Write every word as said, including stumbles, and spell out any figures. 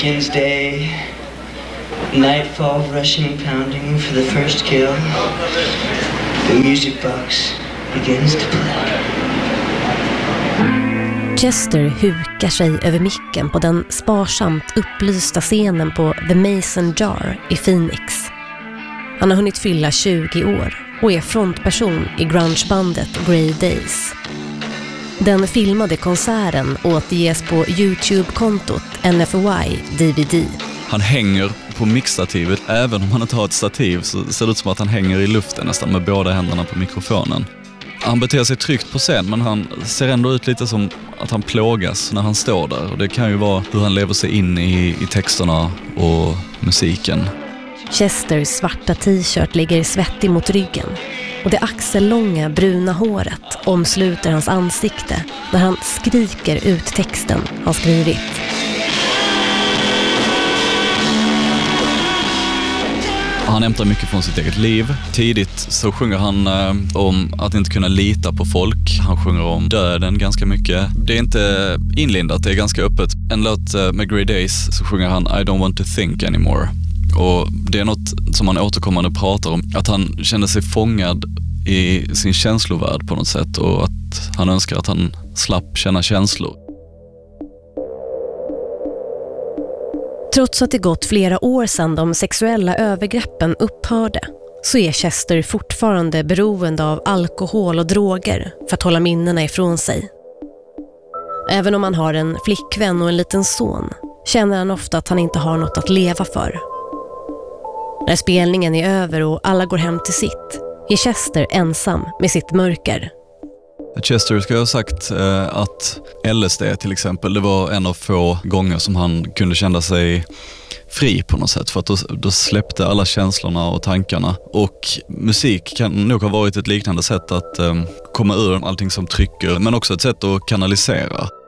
begins day. Nightfall rushing and pounding for the first kill. The music box begins to play. Chester hukar sig över micken på den sparsamt upplysta scenen på The Mason Jar i Phoenix. Han har hunnit fylla tjugo år och är frontperson i grungebandet Grey Days. Den filmade konserten återges på YouTube-kontot N F Y D V D. Han hänger på mixstativet, även om han inte har ett stativ så ser det ut som att han hänger i luften nästan med båda händerna på mikrofonen. Han beter sig tryggt på scen, men han ser ändå ut lite som att han plågas när han står där. Och det kan ju vara hur han lever sig in i, i texterna och musiken. Chesters svarta t-shirt ligger svettig mot ryggen och det axellånga bruna håret omsluter hans ansikte när han skriker ut texten han skrivit. Han hämtar mycket från sitt eget liv. Tidigt så sjunger han eh, om att inte kunna lita på folk. Han sjunger om döden ganska mycket. Det är inte inlindat, det är ganska öppet. En låt eh, med Grey Days så sjunger han I don't want to think anymore. Och det är något som han återkommande pratar om. Att han känner sig fångad i sin känslovärld på något sätt. Och att han önskar att han slapp känna känslor. Trots att det gått flera år sedan de sexuella övergreppen upphörde så är Chester fortfarande beroende av alkohol och droger för att hålla minnena ifrån sig. Även om han har en flickvän och en liten son känner han ofta att han inte har något att leva för. När spelningen är över och alla går hem till sitt är Chester ensam med sitt mörker. Chester ska ha sagt eh, att L S D till exempel, det var en av få gånger som han kunde känna sig fri på något sätt. För att då, då släppte alla känslorna och tankarna. Och musik kan nog ha varit ett liknande sätt att eh, komma ur allting som trycker. Men också ett sätt att kanalisera.